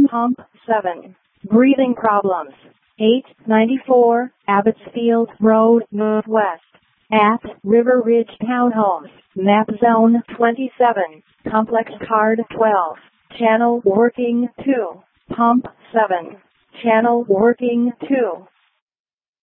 Pump 7. Breathing problems. 894 Abbotsfield Road Northwest. At River Ridge Townhomes. Map Zone 27. Complex Card 12. Channel working 2. Pump 7. Channel working 2.